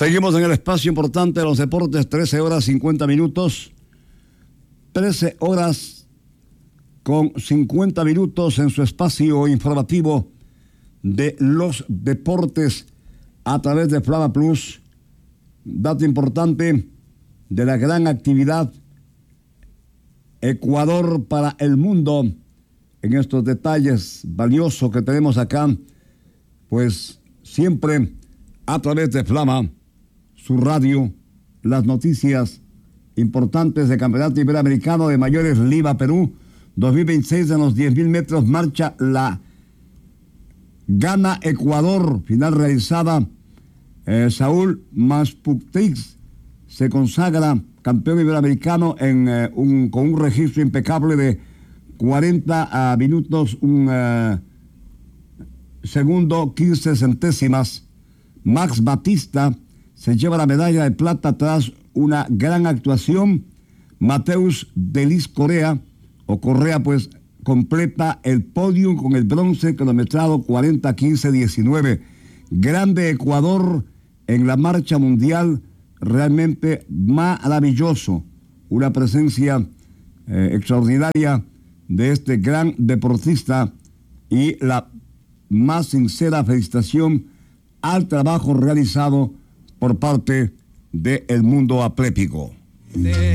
Seguimos en el espacio importante de los deportes, 13 horas 50 minutos. 13 horas con 50 minutos en su espacio informativo de los deportes a través de Flama Plus. Dato importante de la gran actividad Ecuador para el mundo. En estos detalles valiosos que tenemos acá, pues siempre a través de Flama, su radio, las noticias importantes del Campeonato Iberoamericano de Mayores Lima, Perú, 2026 en los 10.000 metros, marcha la Gana Ecuador, final realizada. Saúl Maspuktix se consagra campeón iberoamericano con un registro impecable de 40 minutos, segundo, 15 centésimas. Max Batista se lleva la medalla de plata tras una gran actuación. Mateus Delis Correa, pues completa el podio con el bronce, cronometrado 40-15-19. Grande Ecuador en la marcha mundial, realmente maravilloso. Una presencia extraordinaria de este gran deportista y la más sincera felicitación al trabajo realizado por parte del mundo atlético.